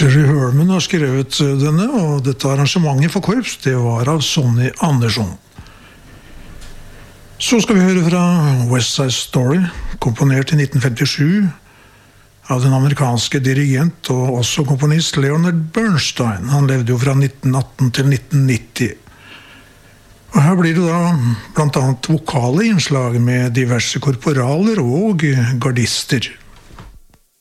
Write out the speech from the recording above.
Jerry Herman har skrevet denne, og dette arrangementet for korps, det var av Sonny Andersson. Så skal vi høre fra West Side Story, komponert i 1957 av den amerikanske dirigent og også komponist Leonard Bernstein. Han levde jo fra 1918 til 1990. Og her blir det da blant annet vokale innslag med diverse korporaler og gardister.